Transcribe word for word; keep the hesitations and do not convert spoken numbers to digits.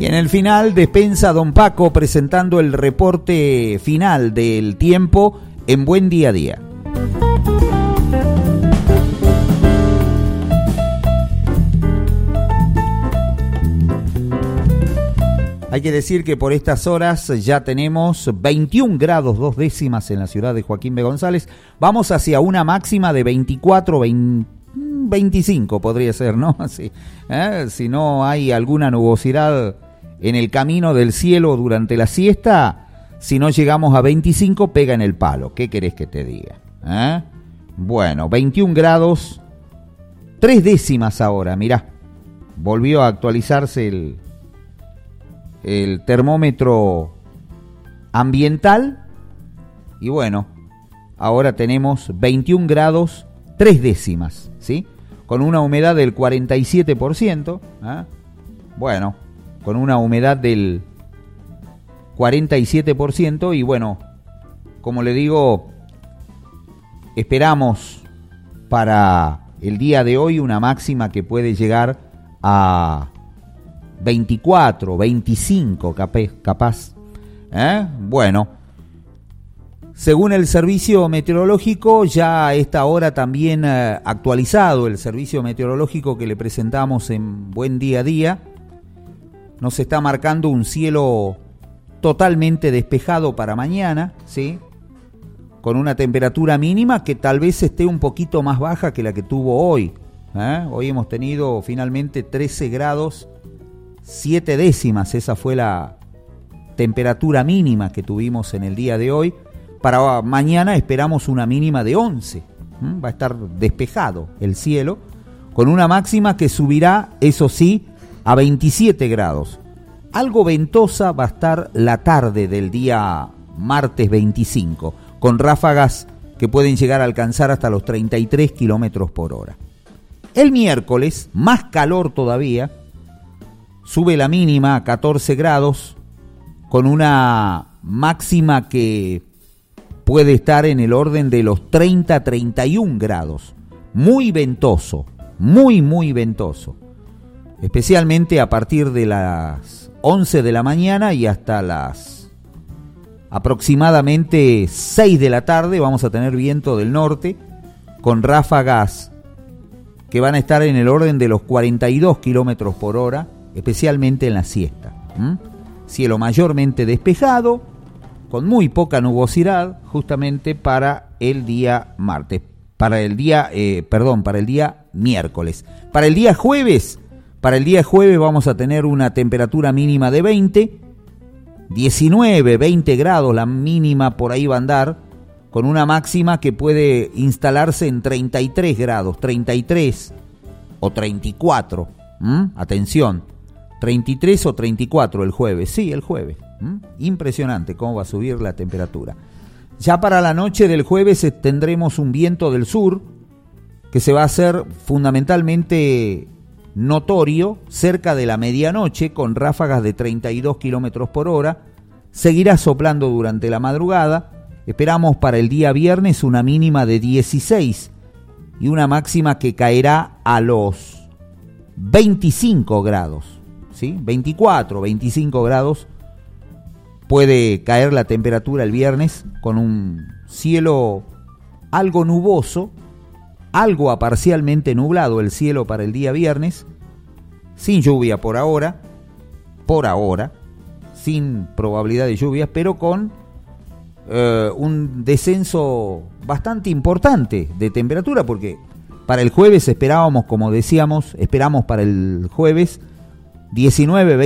Y en el final, despensa Don Paco presentando el reporte final del tiempo en Buen Día a Día. Hay que decir que por estas horas ya tenemos veintiún grados dos décimas en la ciudad de Joaquín B. González. Vamos hacia una máxima de veinticuatro, veinte, veinticinco podría ser, ¿no? Sí. ¿Eh? Si no hay alguna nubosidad en el camino del cielo durante la siesta, si no llegamos a veinticinco, pega en el palo. ¿Qué querés que te diga? ¿Eh? Bueno, veintiún grados, tres décimas ahora, mirá. Volvió a actualizarse el... el termómetro ambiental y bueno, ahora tenemos veintiún grados tres décimas, ¿sí? Con una humedad del cuarenta y siete por ciento, ¿eh? Bueno, con una humedad del cuarenta y siete por ciento y bueno, como le digo, esperamos para el día de hoy una máxima que puede llegar a veinticuatro, veinticinco capaz. ¿Eh? Bueno, según el servicio meteorológico, ya a esta hora también eh, actualizado el servicio meteorológico que le presentamos en Buen Día a Día, nos está marcando un cielo totalmente despejado para mañana, ¿sí? Con una temperatura mínima que tal vez esté un poquito más baja que la que tuvo hoy. ¿Eh? Hoy hemos tenido finalmente trece grados siete décimas, esa fue la temperatura mínima que tuvimos en el día de hoy. Para mañana esperamos una mínima de once. ¿Mm? Va a estar despejado el cielo, con una máxima que subirá, eso sí, a veintisiete grados. Algo ventosa va a estar la tarde del día martes veinticinco, con ráfagas que pueden llegar a alcanzar hasta los treinta y tres kilómetros por hora. El miércoles, más calor todavía. Sube la mínima a catorce grados, con una máxima que puede estar en el orden de los treinta a treinta y un grados. Muy ventoso, muy, muy ventoso. Especialmente a partir de las once de la mañana y hasta las aproximadamente seis de la tarde vamos a tener viento del norte, con ráfagas que van a estar en el orden de los cuarenta y dos kilómetros por hora, especialmente en la siesta. ¿Mm? Cielo mayormente despejado, con muy poca nubosidad, justamente para el día martes, para el día, eh, perdón, para el día miércoles. Para el día jueves, para el día jueves vamos a tener una temperatura mínima de veinte, diecinueve, veinte grados, la mínima por ahí va a andar, con una máxima que puede instalarse en treinta y tres grados, treinta y tres o treinta y cuatro. ¿Mm? Atención. treinta y tres o treinta y cuatro el jueves, sí, el jueves. ¿Mm? Impresionante cómo va a subir la temperatura. Ya para la noche del jueves tendremos un viento del sur que se va a hacer fundamentalmente notorio cerca de la medianoche, con ráfagas de treinta y dos kilómetros por hora. Seguirá soplando durante la madrugada. Esperamos para el día viernes una mínima de dieciséis y una máxima que caerá a los veinticinco grados. ¿Sí? veinticuatro, veinticinco grados puede caer la temperatura el viernes, con un cielo algo nuboso, algo a parcialmente nublado el cielo para el día viernes, sin lluvia por ahora, por ahora, sin probabilidad de lluvias, pero con eh, un descenso bastante importante de temperatura, porque para el jueves esperábamos, como decíamos, esperamos para el jueves diecinueve,